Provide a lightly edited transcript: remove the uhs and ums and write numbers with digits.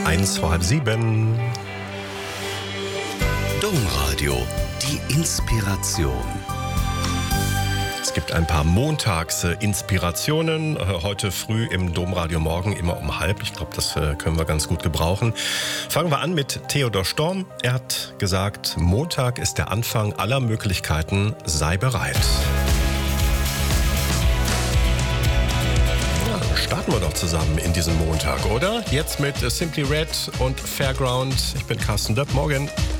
1 vor halb 7. Domradio, die Inspiration. Es gibt ein paar Montagsinspirationen. Heute früh im Domradio Morgen, immer um 12:30. Ich glaube, das können wir ganz gut gebrauchen. Fangen wir an mit Theodor Storm. Er hat gesagt, Montag ist der Anfang aller Möglichkeiten, sei bereit. Starten wir doch zusammen in diesem Montag, oder? Jetzt mit Simply Red und Fairground. Ich bin Carsten Döpp. Morgen.